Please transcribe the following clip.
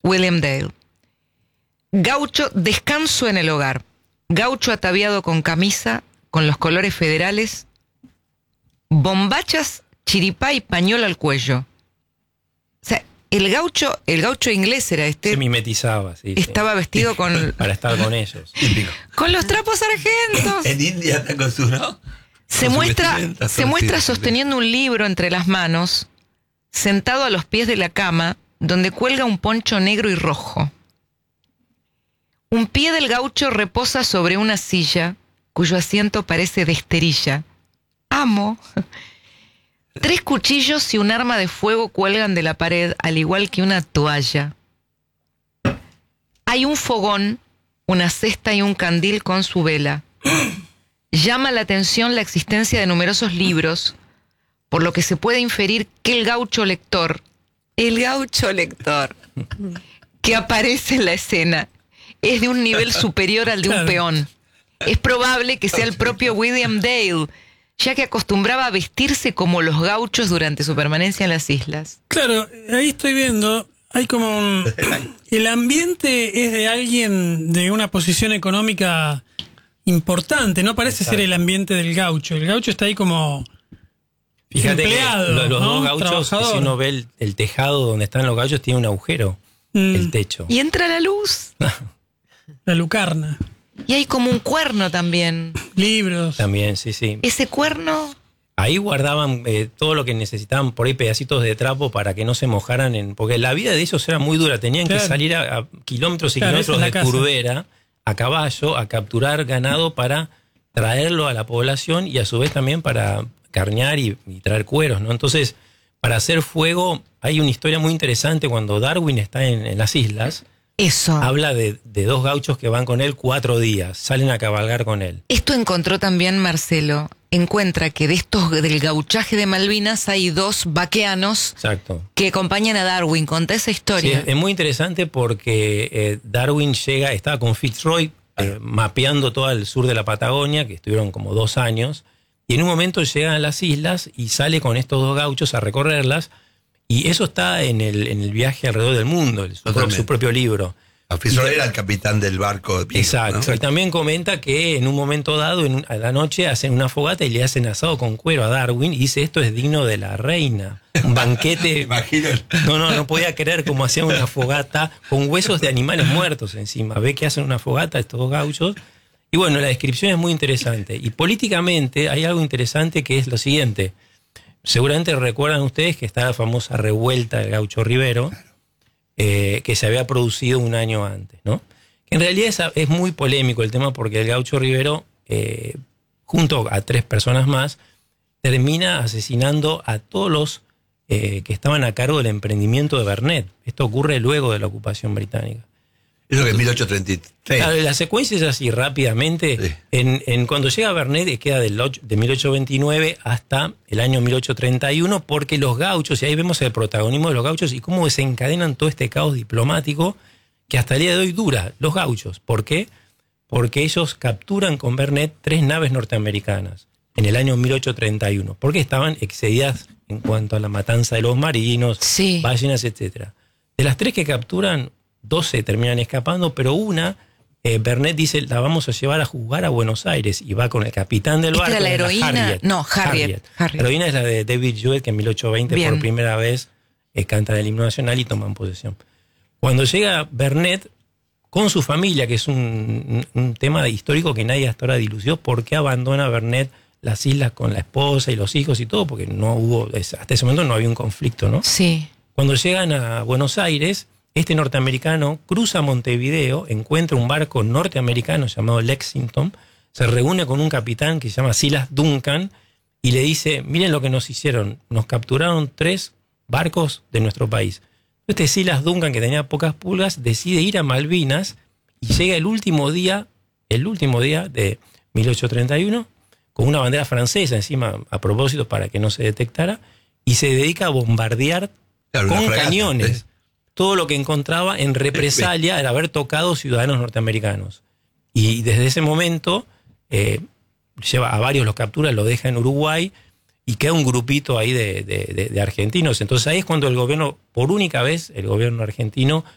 William Dale. Gaucho, descanso en el hogar. Gaucho ataviado con camisa, con los colores federales, bombachas, chiripá y pañuelo al cuello. O sea, el gaucho inglés era este. Se mimetizaba, sí. Estaba vestido con... Para estar con ellos. Típico. Con los trapos argentos. En India está con su, ¿no? Se muestra sosteniendo un libro entre las manos, sentado a los pies de la cama, donde cuelga un poncho negro y rojo. Un pie del gaucho reposa sobre una silla, cuyo asiento parece de esterilla. Amo. 3 cuchillos y un arma de fuego cuelgan de la pared, al igual que una toalla. Hay un fogón, una cesta y un candil con su vela. Llama la atención la existencia de numerosos libros, por lo que se puede inferir que el gaucho lector que aparece en la escena es de un nivel superior al de un peón. Es probable que sea el propio William Dale, ya que acostumbraba a vestirse como los gauchos durante su permanencia en las islas. Claro, ahí estoy viendo, hay como el ambiente es de alguien de una posición económica importante, no parece ser el ambiente del gaucho. El gaucho está ahí como Fíjate empleado, que los ¿no? dos gauchos, Trabajador. si uno ve el tejado donde están los gauchos, tiene un agujero, el techo. Y entra la luz. La lucarna. Y hay como un cuerno también. Libros. También, sí, sí. Ese cuerno... Ahí guardaban todo lo que necesitaban, por ahí pedacitos de trapo para que no se mojaran, porque la vida de ellos era muy dura, tenían que salir a kilómetros y kilómetros de turbera, a caballo, a capturar ganado para traerlo a la población y a su vez también para carnear y traer cueros, ¿no? Entonces, para hacer fuego, hay una historia muy interesante cuando Darwin está en las islas. Eso. Habla de 2 gauchos que van con él 4 días, salen a cabalgar con él. Esto encontró también Marcelo. Encuentra que del gauchaje de Malvinas hay 2 vaqueanos. Exacto. Que acompañan a Darwin. Contá esa historia. Sí, es muy interesante porque Darwin estaba con Fitzroy mapeando todo el sur de la Patagonia, que estuvieron como 2 años, y en un momento llegan a las islas y sale con estos 2 gauchos a recorrerlas, y eso está en el viaje alrededor del mundo, su propio libro. Fitzroy era el capitán del barco. Exacto. ¿no? Y también comenta que en un momento dado, a la noche, hacen una fogata y le hacen asado con cuero a Darwin y dice, esto es digno de la reina. Un banquete. Imagino. No podía creer cómo hacían una fogata con huesos de animales muertos encima. Ve que hacen una fogata estos 2 gauchos. Y bueno, la descripción es muy interesante. Y políticamente hay algo interesante que es lo siguiente. Seguramente recuerdan ustedes que está la famosa revuelta del Gaucho Rivero, que se había producido un año antes, ¿no? En realidad es muy polémico el tema porque el Gaucho Rivero, junto a 3 personas más, termina asesinando a todos los que estaban a cargo del emprendimiento de Vernet. Esto ocurre luego de la ocupación británica. Eso que es 1833. Claro, la secuencia es así rápidamente. Sí. Cuando llega Vernet queda de 1829 hasta el año 1831 porque los gauchos, y ahí vemos el protagonismo de los gauchos y cómo desencadenan todo este caos diplomático que hasta el día de hoy dura. Los gauchos, ¿por qué? Porque ellos capturan con Vernet 3 naves norteamericanas en el año 1831, porque estaban excedidas en cuanto a la matanza de los marinos, sí, ballenas, etc. De las 3 que capturan, 2 se terminan escapando, pero una, Vernet dice, la vamos a llevar a jugar a Buenos Aires, y va con el capitán del barco. ¿Era la heroína? Harriet. No, Harriet. La heroína es la de David Jewett, que en 1820 Bien. por primera vez cantan el himno nacional y toman posesión. Cuando llega Vernet con su familia, que es un tema histórico que nadie hasta ahora dilució, ¿por qué abandona Vernet las islas con la esposa y los hijos y todo? Porque no hubo, hasta ese momento no había un conflicto, ¿no? Sí. Cuando llegan a Buenos Aires, este norteamericano cruza Montevideo, encuentra un barco norteamericano llamado Lexington, se reúne con un capitán que se llama Silas Duncan y le dice, miren lo que nos hicieron, nos capturaron 3 barcos de nuestro país. Este Silas Duncan, que tenía pocas pulgas, decide ir a Malvinas y llega el último día de 1831 con una bandera francesa encima a propósito para que no se detectara y se dedica a bombardear con cañones todo lo que encontraba en represalia al haber tocado ciudadanos norteamericanos. Y desde ese momento lleva a varios, los captura, los deja en Uruguay y queda un grupito ahí de argentinos. Entonces ahí es cuando el gobierno, por única vez, el gobierno argentino